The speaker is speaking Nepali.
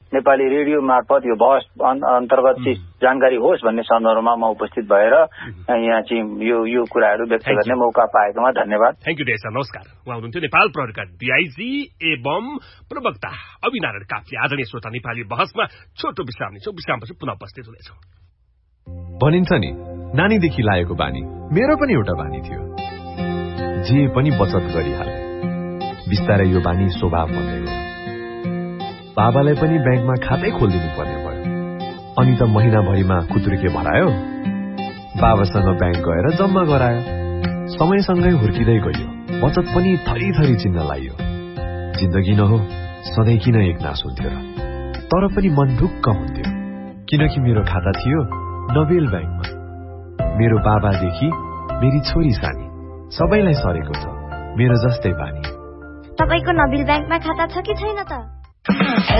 नेपाली रेडियो मार्फत यो बहस अन्तर्गत चाहिँ जानकारी होस् भन्ने सन्दर्भमा म उपस्थित भएर यहाँ चाहिँ यो कुराहरू व्यक्त गर्ने मौका पाएकोमा धन्यवाद। थ्यांक यू देश सर, नमस्कार। उहाँ हुनुहुन्थ्यो नेपाल प्रहरीका डीआईजी एवं प्रवक्ता अविनारायण काफ्ले। आदरणीय श्रोता, नेपाली बहसमा छोटो विश्राम लिन्छौँ, विश्रामपछि पुनः उपस्थित हुनेछौँ। भनिन्छ नि, नानीदेखि लागेको बानी मेरो पनि एउटा बानी थियो, जे पनि बचत गरिहाले। बिस्तारै यो बानी स्वभाव बन्दै गयो। बाबालाई पनि ब्याङ्कमा खातै खोलिदिनु पर्ने भयो। अनि त महिनाभरिमा खुत्रुके भरायो, बाबासँग ब्याङ्क गएर जम्मा गरायो। समयसँगै हुर्किँदै गयो, बचत पनि थरी थरी चिन्न लाग्यो। जिन्दगी नहो सधैँ किन एकनास हुन्थ्यो र? तर पनि मन ढुक्क हुन्थ्यो, किनकि मेरो खाता थियो नोबेल ब्याङ्कमा। मेरो बाबादेखि मेरी छोरी सानी सबैलाई सरेको छ मेरो जस्तै बानी। तपाईको नोबेल ब्याङ्कमा खाता छ कि छैन त?